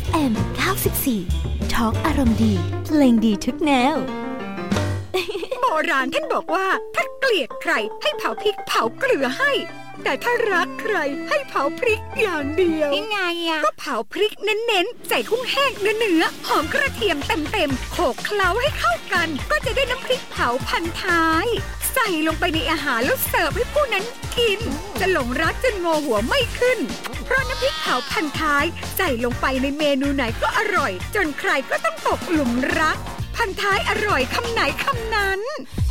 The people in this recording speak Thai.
FM 94 Talk อารมณ์ดีเพลงดีทุกแนวโบราณท่านบอกว่าถ้าเกลียดใครให้เผาพริกเผาเกลือให้แต่ถ้ารักใครให้เผาพริกอย่างเดียวยังไงอ่ะก็เผาพริกเน้นๆใส่กุ้งแห้งเนื้อหอมกระเทียมเต็มๆโขลกเคล้าให้เข้ากันก็จะได้น้ำพริกเผาพันท้ายใส่ลงไปในอาหารแล้วเสิร์ฟให้ผู้นั้นกินจะหลงรักจนงอหัวไม่ขึ้นเพราะน้ำพริกเผาพันท้ายใส่ลงไปในเมนูไหนก็อร่อยจนใครก็ต้องตกหลุมรักพันท้ายอร่อยคำไหนคำนั้น